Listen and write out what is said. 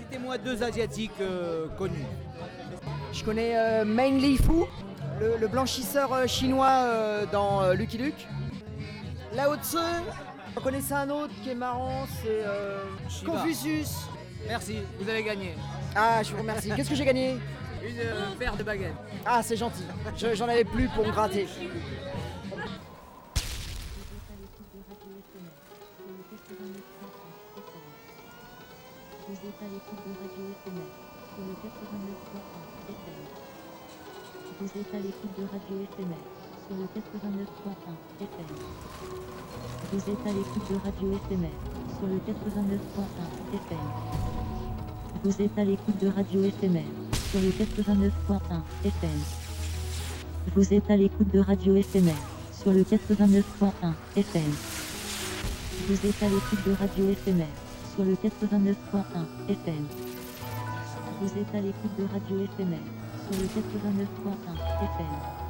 Citez-moi deux Asiatiques connus. Je connais Mainly Fu, le blanchisseur chinois dans Lucky Luke. Lao Tzu, vous connaissez un autre qui est marrant, c'est Shiva. Confucius. Merci, vous avez gagné. Ah, je vous remercie. Qu'est-ce que j'ai gagné? Une paire de baguettes. Ah, c'est gentil. J'en avais plus pour me gratter. Vous êtes à l'écoute de Radio Éphémère sur le 89.1 FM. Vous êtes à l'écoute de Radio Éphémère sur le 89.1 FM. Vous êtes à l'écoute de Radio Éphémère sur le 89.1 FM. Vous êtes à l'écoute de Radio Éphémère sur le 89.1 FM. Vous êtes à l'écoute de Radio Éphémère sur le 89.1 FM. Vous êtes à l'écoute de Radio Éphémère sur le 89.1 FM. Vous êtes à l'écoute de Radio Éphémère sur le 89.1 FM.